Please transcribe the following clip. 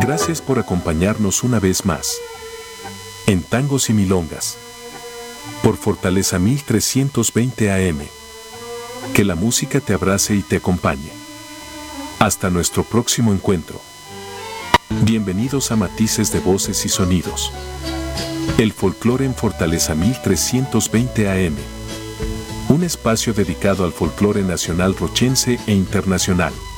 Gracias por acompañarnos una vez más en Tangos y Milongas por Fortaleza 1320 AM. Que la música te abrace y te acompañe. Hasta nuestro próximo encuentro. Bienvenidos a Matices de Voces y Sonidos. El folclore en Fortaleza 1320 AM. Un espacio dedicado al folclore nacional rochense e internacional.